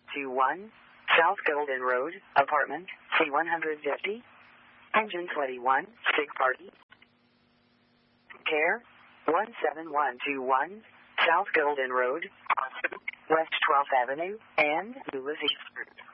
21, South Golden Road, apartment C150, engine 21, SIG party. Care 17121, South Golden Road, West 12th Avenue, and Ulysses.